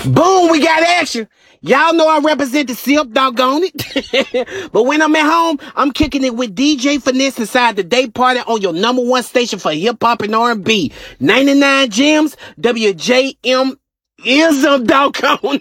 Boom, we got action. Y'all know I represent the SIP, doggone it. But when I'm at home, I'm kicking it with DJ Finesse inside the day party on your number one station for hip hop and R&B. 99 Gems, WJM is a doggone